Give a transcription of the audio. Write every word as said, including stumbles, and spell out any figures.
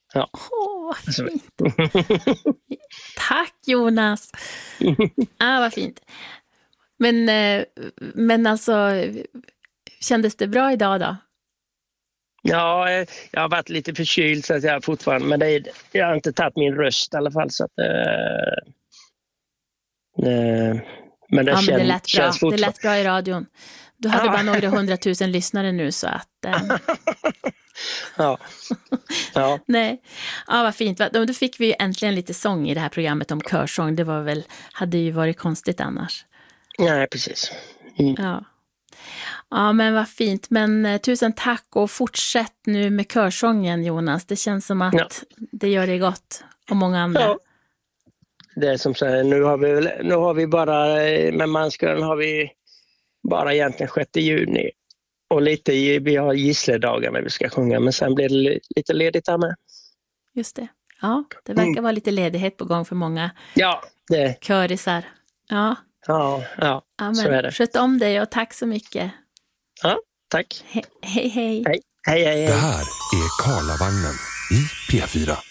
Ja. Åh, vad fint. Tack Jonas. Ah, vad fint. Men, men alltså, kändes det bra idag då? Ja, jag har varit lite förkyld så att jag fortfarande, men det är, jag har inte tagit min röst i alla fall. Så att, eh, eh, men det, ja, känns, men det lät bra. känns fortfarande. Det lät bra i radion. Du hade ja. bara några hundratusen lyssnare nu så att... Eh. ja. ja. Nej, ja, vad fint. Då fick vi ju äntligen lite sång i det här programmet om körsång. Det var väl, hade ju varit konstigt annars. Nej, precis. Mm. Ja. Ja, men vad fint. Men eh, tusen tack och fortsätt nu med körsången, Jonas. Det känns som att ja. det gör dig gott och många andra. Ja. Det är som säger, nu har vi väl, nu har vi bara, med Manskören har vi bara egentligen sjätte juni. Och lite, vi har gissledagar när vi ska sjunga, men sen blir det lite ledigt här med. Just det. Ja, det verkar mm. vara lite ledighet på gång för många ja, det. körisar. Ja. Ja, ja, ja så är det. Sköt om dig och tack så mycket. Ja, tack. He- hej, hej. Hej, hej, hej. Det här är Karlavagnen i P fyra.